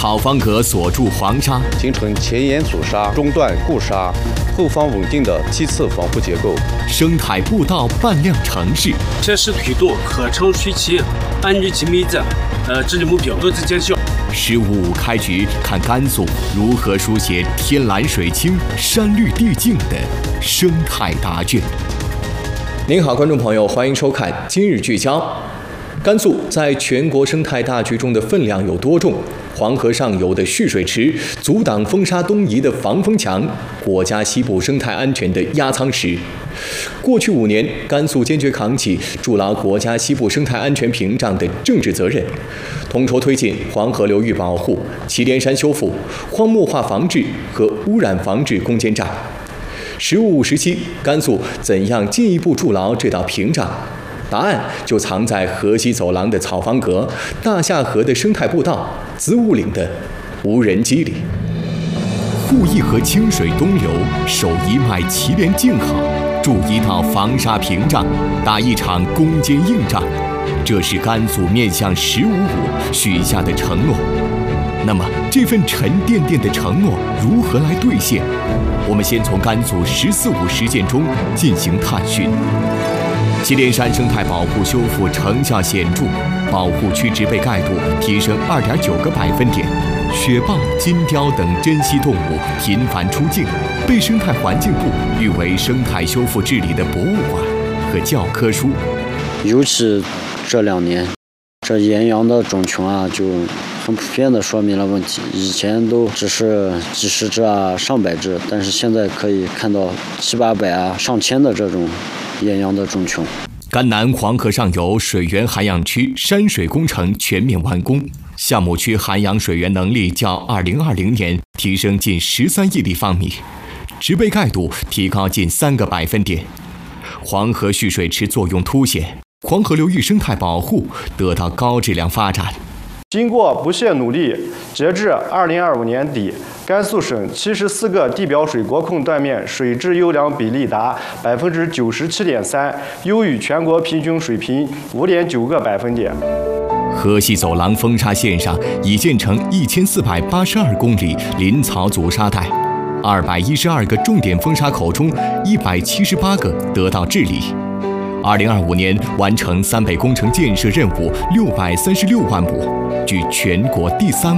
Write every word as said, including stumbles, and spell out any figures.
草方格锁住黄沙， 形成前沿阻沙、中段固沙、后方稳定的梯次防护结构。 生态步道扮靓城市， 这是推动河昌水汽安全及美的呃治理目标多次见效。 十五五开局，看甘肃如何书写天蓝水清、山绿地净的生态答卷。您好，观众朋友，欢迎收看今日聚焦。甘肃在全国生态大局中的分量有多重？黄河上游的蓄水池，阻挡风沙东移的防风墙，国家西部生态安全的压舱石。过去五年，甘肃坚决扛起筑牢国家西部生态安全屏障的政治责任，统筹推进黄河流域保护、祁连山修复、荒漠化防治和污染防治攻坚战。十五五时期，甘肃怎样进一步筑牢这道屏障？答案就藏在河西走廊的草方格、大夏河的生态步道、子午岭的无人机里。护一河清水东流，守一脉祁连静好，筑一道防沙屏障，打一场攻坚硬仗，这是甘肃面向十五五许下的承诺。那么，这份沉甸甸的承诺如何来兑现？我们先从甘肃十四五实践中进行探寻。祁连山生态保护修复成效显著，保护区植被盖度提升二点九个百分点，雪豹、金雕等珍稀动物频繁出境，被生态环境部誉为生态修复治理的博物馆和教科书。 尤其这两年，这岩羊的种群啊，就很普遍地说明了问题。以前都只是几十只啊、上百只，但是现在可以看到七八百啊、上千的这种岩羊的种群。 甘南黄河上游水源涵养区山水工程全面完工，项目区涵养水源能力较二零二零年提升近十三亿立方米，植被盖度提高近三个百分点，黄河蓄水池作用凸显，黄河流域生态保护得到高质量发展。 经过不懈努力，截至二零二五年底，甘肃省七十四个地表水国控断面水质优良比例达百分之九十七点三，优于全国平均水平五点九个百分点。 河西走廊风沙线上已建成一千四百八十二公里林草阻沙带，二百一十二个重点风沙口中，一百七十八个得到治理。二零二五年完成三倍工程建设任务六百三十六万亩，居全国第三。